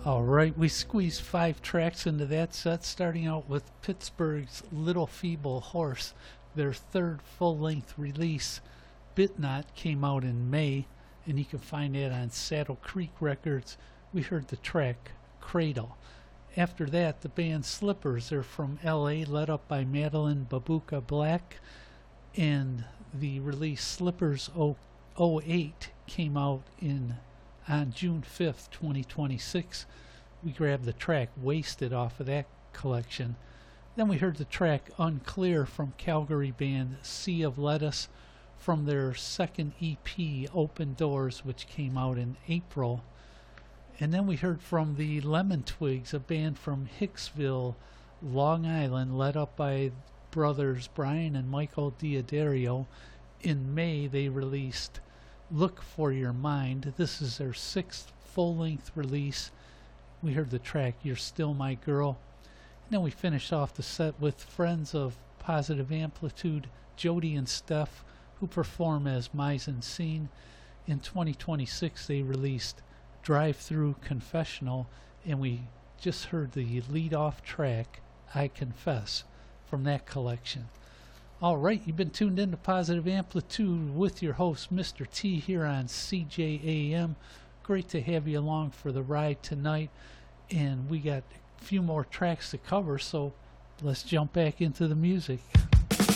All right, we squeezed 5 tracks into that set, starting out with Pittsburgh's Little Feeble Horse. Their third full-length release, Bitnot, came out in May, and you can find that on Saddle Creek Records. We heard the track Cradle. After that, the band Slippers are from LA, led up by Madeline Babuka Black, and the release Slippers 08 came out on June 5th, 2026. We grabbed the track Wasted off of that collection. Then we heard the track Unclear from Calgary band Sea of Lettuce from their second EP Open Doors, which came out in April. And then we heard from the Lemon Twigs, a band from Hicksville, Long Island, led up by brothers Brian and Michael Diodario. In May, they released Look for Your Mind. This is their 6th full-length release. We heard the track You're Still My Girl. And then we finished off the set with friends of Positive Amplitude, Jody and Steph, who perform as Mize and Scene. In 2026, they released Drive Through Confessional, and we just heard the lead-off track, I Confess, from that collection. All right, you've been tuned in to Positive Amplitude with your host, Mr. T, here on CJAM. Great to have you along for the ride tonight, and we got a few more tracks to cover, so let's jump back into the music.